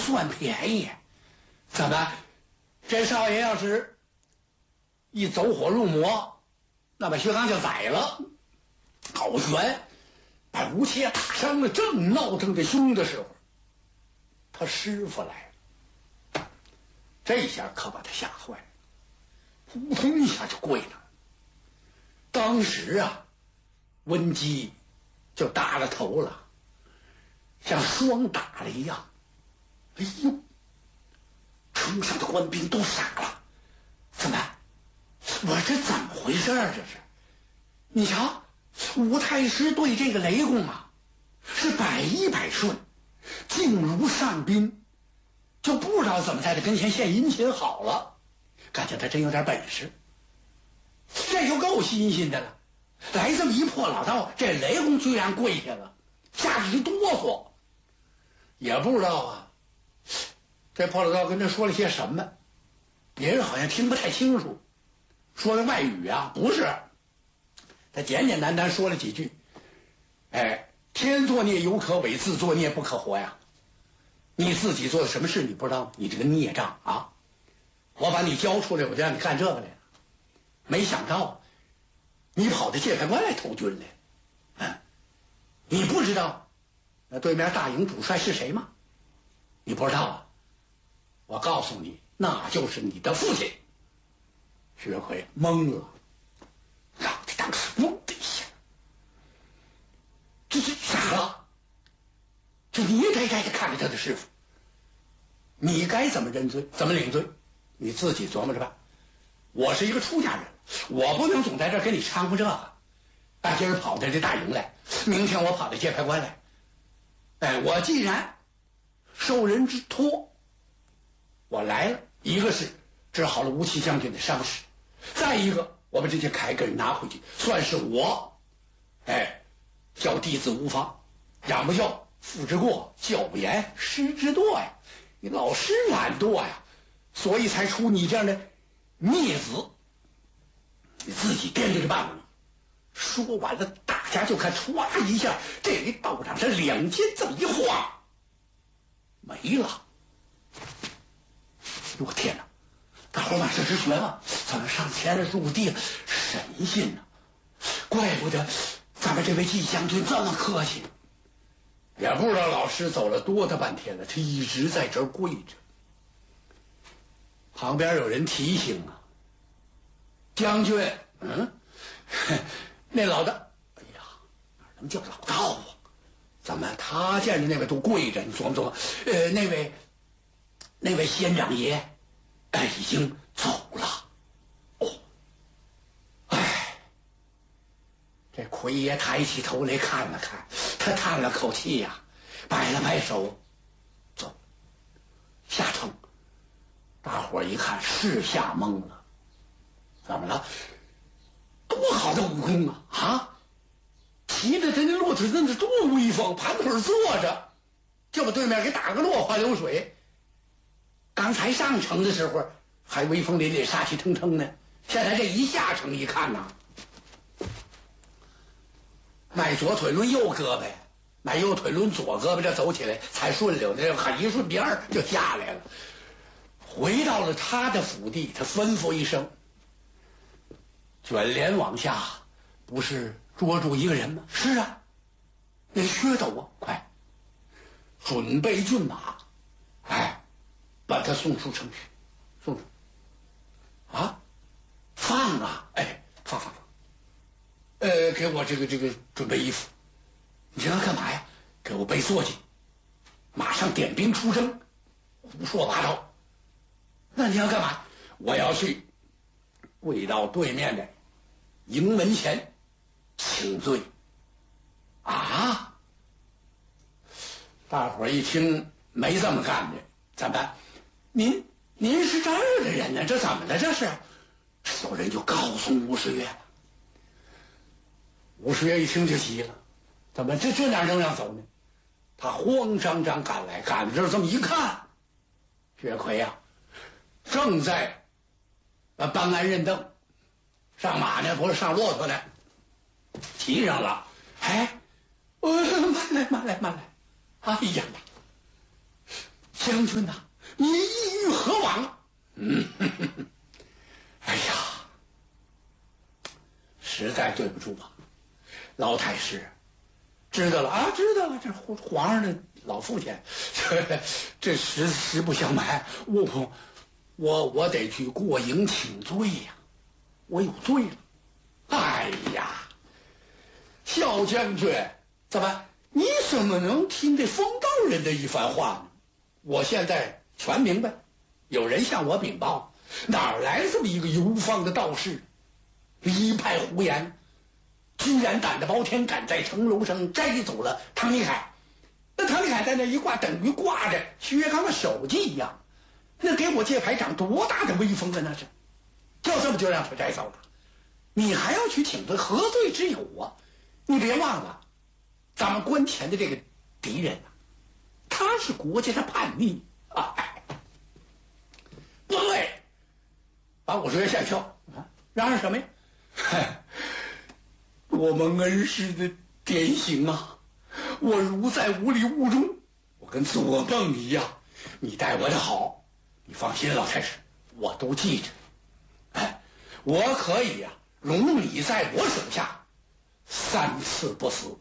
算便宜。怎么，这少爷要是一走火入魔，那把薛刚就宰了。高悬把吴切打伤了，正闹腾着凶的时候，他师傅来了，这下可把他吓坏了，扑通一下就跪了。当时啊，温基就耷了头了，像霜打了一样。哎呦，城上的官兵都傻了，怎么？我这怎么回事啊？这是，你瞧，吴太师对这个雷公啊，是百依百顺，敬如上宾，就不知道怎么在他跟前献殷勤好了，感觉他真有点本事。这就够新鲜的了。来这么一破老道，这雷公居然跪下了，吓得一哆嗦，也不知道啊，这破老道跟他说了些什么，人好像听不太清楚，说的外语啊，不是，他简简单单说了几句，哎，天作孽犹可违，自作孽不可活呀。你自己做的什么事你不知道，你这个孽障啊！我把你交出来，我就让你干这个来了。没想到你跑到界牌关来投军来，你不知道那对面大营主帅是谁吗？你不知道啊？我告诉你，那就是你的父亲。薛奎懵了，脑袋当时嗡的一下，这是傻了。这你也该看着他的师傅，你该怎么认罪，怎么领罪，你自己琢磨着吧。我是一个出家人，我不能总在这跟你掺和这个。今儿跑到这大营来，明天我跑到界牌关来。我既然受人之托，我来了，一个是治好了吴起将军的伤势，再一个我把这些铠给拿回去，算是我教弟子无方，养不教，父之过，教不严，师之惰呀。你老师懒惰呀，所以才出你这样的孽子，你自己掂着这办吧。说完了，大家就看歘一下，这位道长这两肩这么一晃，没了。我天哪！大伙满是直觉了，怎么上天了入地了？神仙呢？怪不得咱们这位季将军这么客气。也不知道老师走了多大半天了，他一直在这儿跪着。旁边有人提醒啊，将军，那老道，哎呀，哪能叫老道啊？怎么他见着那位都跪着？你琢磨琢磨，那位仙长爷，已经走了。哦，这奎爷抬起头来看了看，他叹了口气呀，摆了摆手，走，下城。大伙儿一看是吓懵了，怎么了？多好的武功啊！骑着他那骆驼真是多威风，盘腿坐着就把对面给打个落花流水。刚才上城的时候还威风凛凛杀气腾腾呢，现在这一下城一看呐，迈左腿抡右胳膊，迈右腿抡左胳膊，这走起来才顺溜，这很一顺边就下来了。回到了他的府邸，他吩咐一声，卷帘往下，不是捉住一个人吗？是啊，那薛斗啊，快准备骏马，把他送出城去，送出啊，放啊，放，给我这个准备衣服，你这要干嘛呀？给我备坐骑，马上点兵出征，胡说八道。那你要干嘛？我要去跪到对面的营门前请罪。啊！大伙儿一听没这么干的，怎么办？您是这儿的人呢，这怎么了？这是有人就告诉吴世岳。吴世岳一听就急了，怎么这哪能让走呢？他慌张张赶来，赶到这儿这么一看，薛奎呀，正在搬鞍认凳，上马呢，不是上骆驼呢，骑上了。慢来！哎呀， 将军呐，你意欲何往？哎呀，实在对不住啊，老太师。知道了啊，知道了。这皇上的老父亲，这实不相瞒，我得去过营请罪呀，我有罪了。哎呀，小将军，怎么你怎么能听这风道人的一番话呢？我现在全明白，有人向我禀报，哪来这么一个游方的道士，一派胡言。居然胆大包天，敢在城楼上摘走了唐立凯。那唐立凯在那一挂，等于挂着薛刚的首级一样。那给我界排长多大的威风啊！那是，就这么就让他摘走了。你还要去请罪，何罪之有啊？你别忘了，咱们关前的这个敌人啊，他是国家的叛逆啊！不对，把我追下去啊！嚷嚷什么呀？我们恩师的典型啊！我如在无里雾中，我跟做梦一样。你待我的好，你放心，老太师，我都记着。哎，我可以呀，容你在我手下3次不死，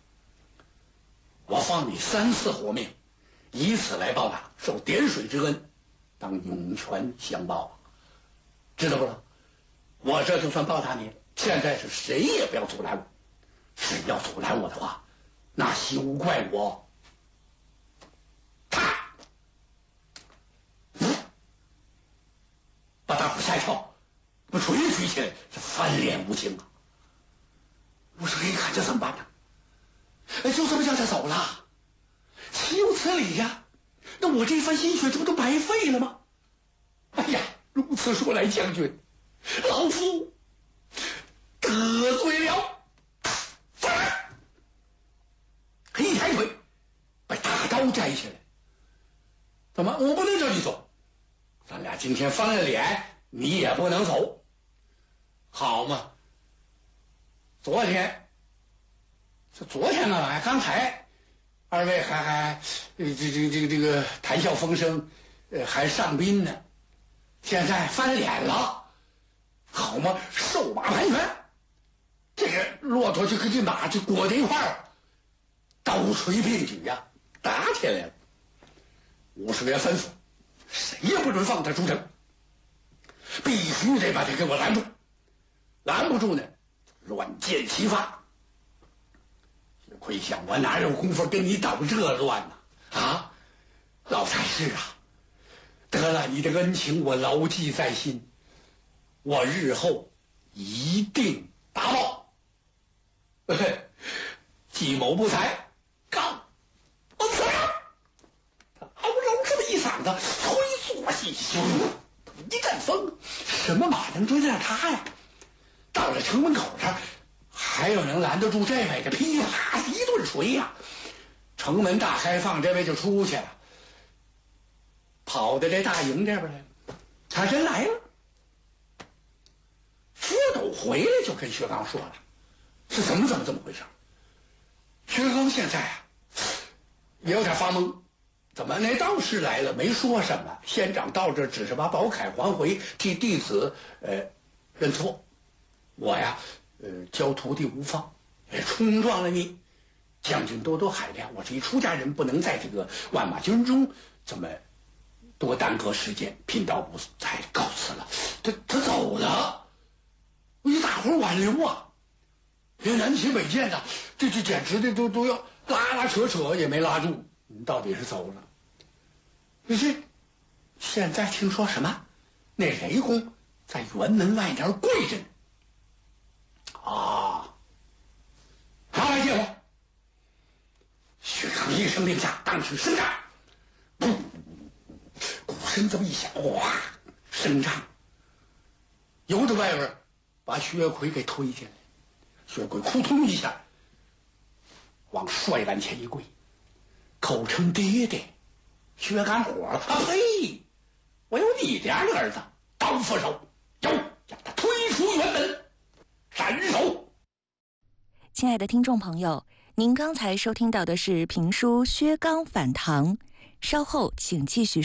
我放你3次活命，以此来报答受点水之恩，当涌泉相报，知道不了？我这就算报答你了。现在是谁也不要阻拦我，谁要阻拦我的话，那休怪我。他，把大伙吓一跳，我锤举起来，这翻脸无情啊！我说一看这怎么办呢？哎，就这么叫他走了，岂有此理呀！那我这番心血这不都白费了吗？哎呀，如此说来，将军，老夫得罪了。一抬腿把大刀摘下来。怎么？我不能叫你走，咱俩今天翻了脸，你也不能走，好吗？昨天干嘛呀？刚才二位还这个谈笑风生，还上宾呢，现在翻脸了，好吗？瘦马盘旋，这个骆驼就跟这马就裹在一块儿，刀锤并举呀，打起来了。50员吩咐，谁也不准放他出城，必须得把他给我拦住，拦不住呢，乱箭齐发。亏想我哪有功夫跟你捣这乱呢？啊，老太师啊，得了，你的恩情我牢记在心，我日后一定答报。计谋不才，告我辞了。嗷嗷这么一嗓子，催促细咻，一阵风，什么马能追得上他呀？到了城门口上，还有能拦得住这位的？噼啪一顿锤呀！城门大开放，这位就出去了，跑到这大营这边来了。他真来了。薛斗回来就跟薛刚说了，是怎么回事？薛刚现在啊也有点发懵，怎么那道士来了没说什么？县长到这只是把宝铠还回，替弟子认错。我呀教徒弟无方，冲撞了你，将军多多海量。我是一出家人，不能在这个万马军中这么多耽搁时间，贫道不才告辞了。他走了，你大伙挽留啊，连南齐北见的，这简直的都要拉扯也没拉住。你到底是走了？你这现在听说什么？那雷公在辕门外边跪着呢。啊！拿来见我！薛刚一声令下，当时伸杖，鼓声这么一响，哗，伸杖，由着外边把薛奎给推进来。薛奎扑通一下往帅板前一跪，口称爹爹。薛刚火了，呸！我有你这样的儿子，刀斧手，有将他推出辕门，斩首。 亲爱的听众朋友，您刚才收听到的是评书《薛刚反唐》， 稍后请继续收听。